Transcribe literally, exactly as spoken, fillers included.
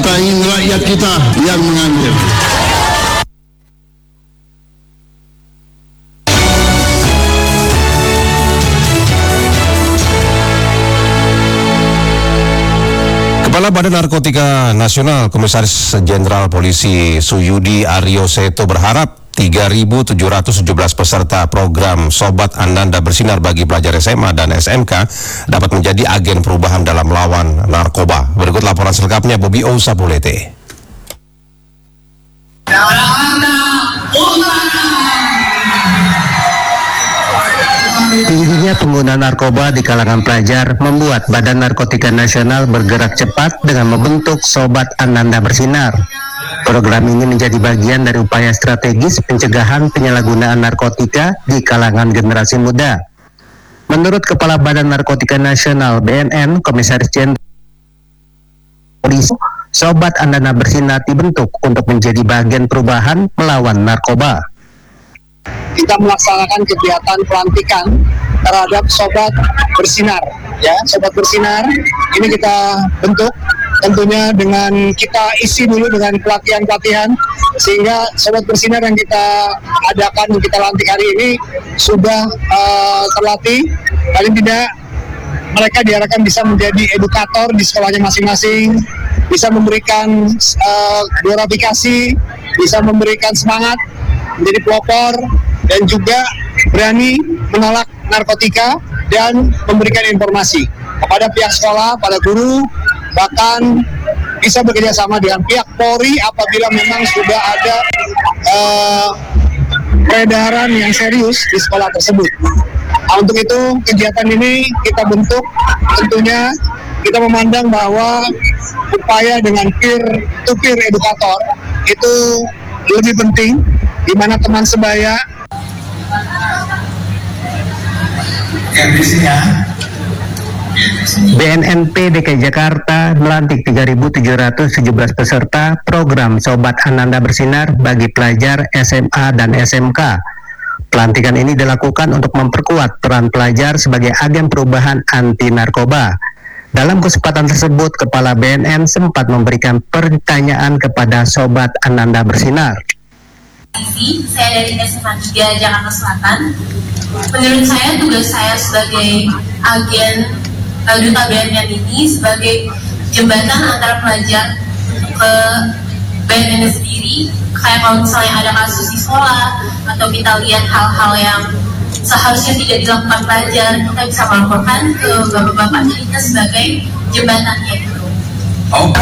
Kita ingin rakyat kita yang mengambil. Kepala Badan Narkotika Nasional Komisaris Jenderal Polisi Suyudi Aryo Seto berharap tiga ribu tujuh ratus tujuh belas peserta program Sobat Ananda Bersinar bagi pelajar S M A dan S M K dapat menjadi agen perubahan dalam melawan narkoba. Berikut laporan selengkapnya Bobby O. Sapulete. Tingginya pengguna narkoba di kalangan pelajar membuat Badan Narkotika Nasional bergerak cepat dengan membentuk Sobat Ananda Bersinar. Program ini menjadi bagian dari upaya strategis pencegahan penyalahgunaan narkotika di kalangan generasi muda. Menurut Kepala Badan Narkotika Nasional B N N, Komisaris Jenderal Polisi, Sobat Ananda Bersinar dibentuk untuk menjadi bagian perubahan melawan narkoba. Kita melaksanakan kegiatan pelantikan terhadap Sobat Bersinar, ya, Sobat Bersinar ini kita bentuk tentunya dengan kita isi dulu dengan pelatihan-pelatihan sehingga Sobat Bersinar yang kita adakan, yang kita lantik hari ini sudah uh, terlatih, paling tidak mereka diharapkan bisa menjadi edukator di sekolahnya masing-masing, bisa memberikan uh, glorifikasi, bisa memberikan semangat, menjadi pelopor, dan juga berani menolak narkotika dan memberikan informasi kepada pihak sekolah, pada guru, bahkan bisa bekerja sama dengan pihak Polri apabila memang sudah ada uh, peredaran yang serius di sekolah tersebut. Nah, untuk itu kegiatan ini kita bentuk, tentunya kita memandang bahwa upaya dengan peer-to-peer edukator itu lebih penting, di mana teman sebaya B N N P D K I Jakarta melantik tiga ribu tujuh ratus tujuh belas peserta program Sobat Ananda Bersinar bagi pelajar S M A dan S M K. Pelantikan ini dilakukan untuk memperkuat peran pelajar sebagai agen perubahan anti narkoba. Dalam kesempatan tersebut, Kepala B N N sempat memberikan pertanyaan kepada Sobat Ananda Bersinar. Saya dari S M A tiga Jakarta Selatan. Menurut saya tugas saya sebagai agen uh, duta B N N ini sebagai jembatan antara pelajar ke B N N sendiri. Kayak kalau misalnya ada kasus di sekolah atau kita lihat hal-hal yang seharusnya tidak dilakukan pelajar, kita bisa melaporkan ke bapak-bapak kita sebagai jembatannya itu.